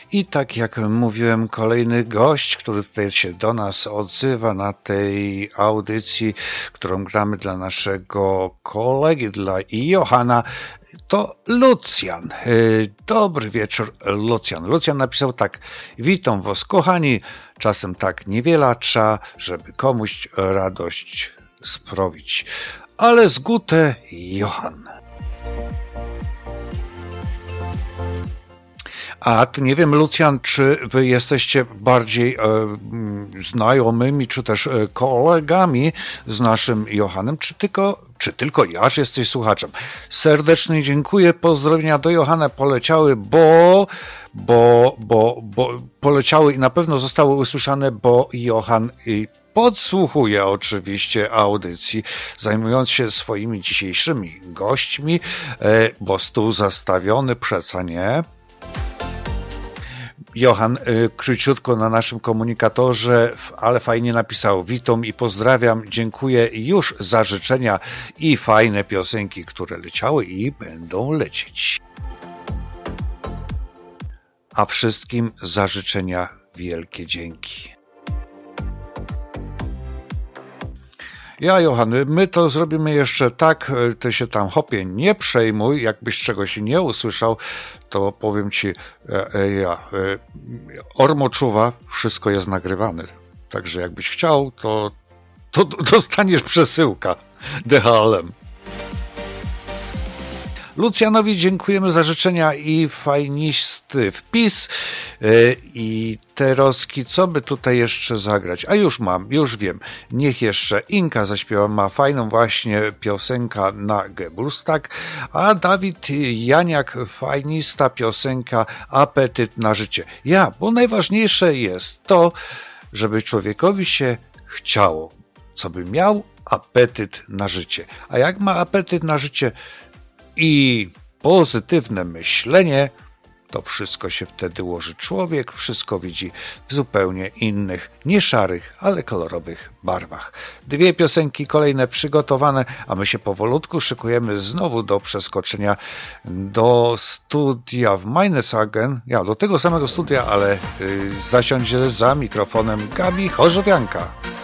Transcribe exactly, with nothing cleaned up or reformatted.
I tak jak mówiłem, kolejny gość, który tutaj się do nas odzywa na tej audycji, którą gramy dla naszego kolegi, dla Johana, to Lucjan. Dobry wieczór, Lucjan. Lucjan napisał tak: witam was, kochani, czasem tak niewiele trzeba, żeby komuś radość sprawić. Ale z gute, Johan. A tu nie wiem, Lucjan, czy wy jesteście bardziej e, znajomymi, czy też e, kolegami z naszym Johanem, czy tylko, czy tylko Jasz jesteś słuchaczem. Serdecznie dziękuję, pozdrowienia do Johana poleciały, bo, bo, bo, bo poleciały i na pewno zostały usłyszane, bo Johan i podsłuchuje oczywiście audycji, zajmując się swoimi dzisiejszymi gośćmi, e, bo stół zastawiony, przeca nie. Johan y, króciutko na naszym komunikatorze, ale fajnie napisał: witam i pozdrawiam, dziękuję już za życzenia i fajne piosenki, które leciały i będą lecieć. A wszystkim za życzenia wielkie dzięki. Ja, Johan, my to zrobimy jeszcze tak, ty się tam, hopie, nie przejmuj, jakbyś czegoś nie usłyszał, to powiem ci, e, e, ja, e, Ormo czuwa, wszystko jest nagrywane, także jakbyś chciał, to, to dostaniesz przesyłka D H L M. Lucjanowi dziękujemy za życzenia i fajnisty wpis. I Teroski, co by tutaj jeszcze zagrać? A już mam, już wiem. Niech jeszcze Inka zaśpiewa, ma fajną właśnie piosenkę na Geburstak, a Dawid Janiak, fajnista piosenka Apetyt na życie. Ja, bo najważniejsze jest to, żeby człowiekowi się chciało, co by miał apetyt na życie. A jak ma apetyt na życie i pozytywne myślenie, to wszystko się wtedy ułoży. Człowiek wszystko widzi w zupełnie innych, nie szarych, ale kolorowych barwach. Dwie piosenki kolejne przygotowane, a my się powolutku szykujemy znowu do przeskoczenia do studia w Meineshagen. Ja, do tego samego studia, ale yy, zasiądzie za mikrofonem Gabi Chorzowianka.